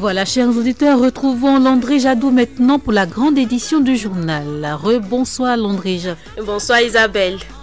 Voilà, chers auditeurs, retrouvons Landry Jadot maintenant pour la grande édition du journal. Rebonsoir Landry. Bonsoir Isabelle.